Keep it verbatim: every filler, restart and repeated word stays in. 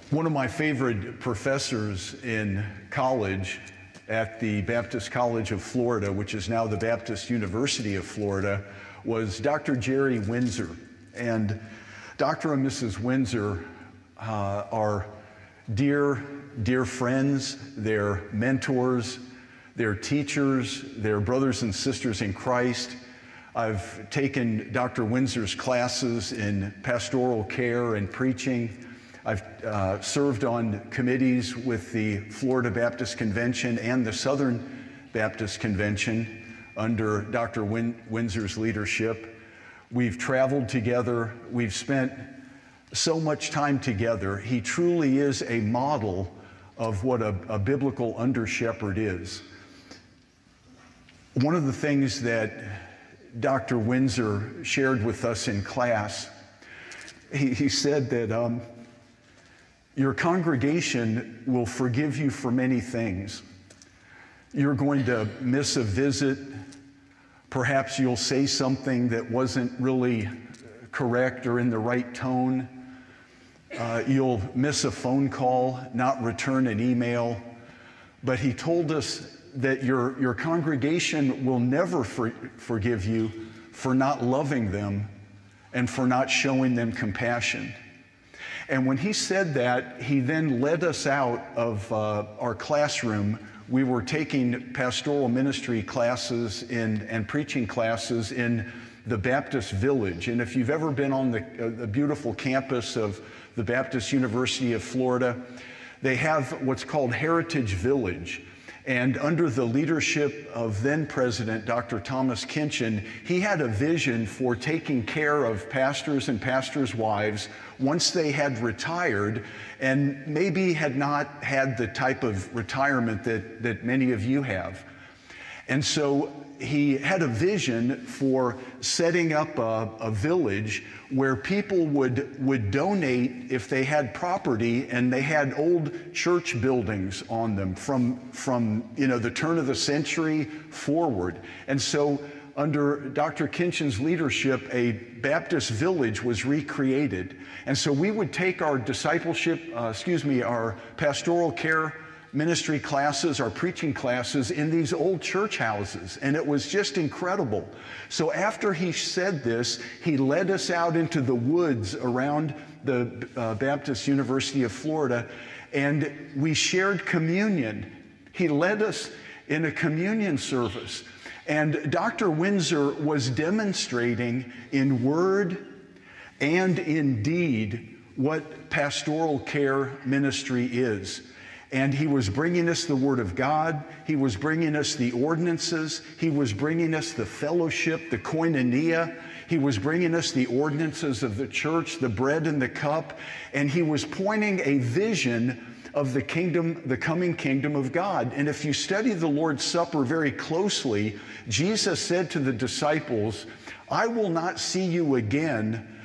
One of my favorite professors in college at the Baptist College of Florida, which is now the Baptist University of Florida, was Doctor Jerry Windsor. And Doctor and Missus Windsor uh, are dear, dear friends, they're mentors, they're teachers, they're brothers and sisters in Christ. I've taken Doctor Windsor's classes in pastoral care and preaching. I've uh, served on committees with the Florida Baptist Convention and the Southern Baptist Convention under Doctor Win- Windsor's leadership. We've traveled together. We've spent so much time together. He truly is a model of what a, a biblical under-shepherd is. One of the things that Doctor Windsor shared with us in class, he, he said that um, your congregation will forgive you for many things. You're going to miss a visit. Perhaps you'll say something that wasn't really correct or in the right tone. Uh, you'll miss a phone call, not return an email. But he told us that your, your congregation will never for, forgive you for not loving them and for not showing them compassion. And when he said that, he then led us out of uh, our classroom. We were taking pastoral ministry classes in, and preaching classes in the Baptist Village. And if you've ever been on the, uh, the beautiful campus of the Baptist University of Florida, they have what's called Heritage Village. And under the leadership of then President Doctor Thomas Kinchin, he had a vision for taking care of pastors and pastors' wives once they had retired and maybe had not had the type of retirement that, that many of you have. And so he had a vision for setting up a, a village where people would, would donate if they had property and they had old church buildings on them from, from you know, the turn of the century forward. And so under Doctor Kinchin's leadership, a Baptist village was recreated. And so we would take our discipleship, uh, excuse me, our pastoral care ministry classes, our preaching classes in these old church houses, and it was just incredible. So after he said this, he led us out into the woods around the uh, Baptist University of Florida, and we shared communion. He led us in a communion service, and Doctor Windsor was demonstrating in word and in deed what pastoral care ministry is. And he was bringing us the Word of God. He was bringing us the ordinances. He was bringing us the fellowship, the koinonia. He was bringing us the ordinances of the church, the bread and the cup. And he was pointing a vision of the kingdom, the coming kingdom of God. And if you study the Lord's Supper very closely, Jesus said to the disciples, "I will not see you again